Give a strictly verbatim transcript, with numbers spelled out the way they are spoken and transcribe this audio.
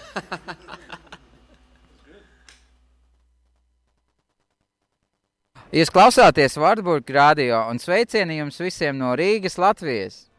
Jūs klausāties Wartburg radio un sveicieni jums visiem no Rīgas, Latvijas.